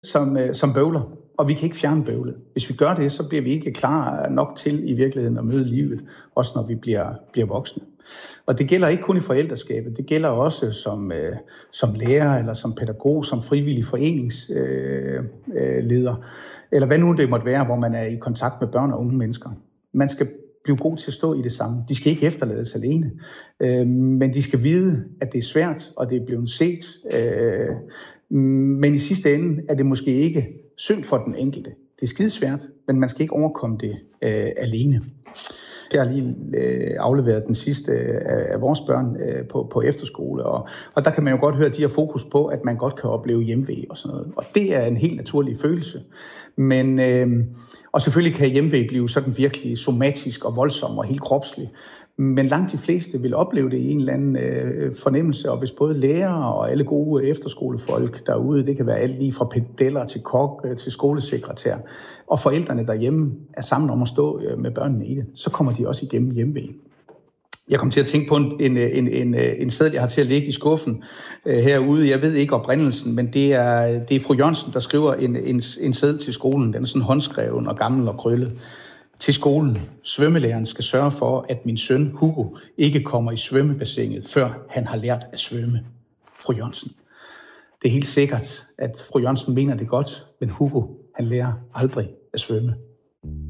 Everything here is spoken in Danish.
som bøvler, og vi kan ikke fjerne bøvlet. Hvis vi gør det, så bliver vi ikke klar nok til i virkeligheden at møde livet, også når vi bliver voksne. Og det gælder ikke kun i forældreskabet, det gælder også som lærer, eller som pædagog, som frivillig foreningsleder, eller hvad nu det måtte være, hvor man er i kontakt med børn og unge mennesker. Man skal blive god til at stå i det samme. De skal ikke efterlades alene, men de skal vide, at det er svært, og det er blevet set. Men i sidste ende er det måske ikke synd for den enkelte. Det er skidesvært, men man skal ikke overkomme det alene. Jeg har lige afleveret den sidste af vores børn på efterskole, og der kan man jo godt høre, at de har fokus på, at man godt kan opleve hjemve og sådan noget. Og det er en helt naturlig følelse. Men, og selvfølgelig kan hjemve blive sådan virkelig somatisk og voldsom og helt kropslig. Men langt de fleste vil opleve det i en eller anden fornemmelse, og hvis både lærere og alle gode efterskolefolk derude, det kan være alt lige fra pedeller til kok til skolesekretær, og forældrene derhjemme er sammen om at stå med børnene i det, så kommer de også igennem hjemve. Jeg kom til at tænke på en seddel, jeg har til at ligge i skuffen herude. Jeg ved ikke oprindelsen, men det er fru Jørgensen, der skriver en seddel til skolen. Den er sådan håndskreven og gammel og krøllet. Til skolen. Svømmelæreren skal sørge for, at min søn Hugo ikke kommer i svømmebassinet, før han har lært at svømme. Fru Jørgensen. Det er helt sikkert, at fru Jørgensen mener det godt, men Hugo, han lærer aldrig at svømme.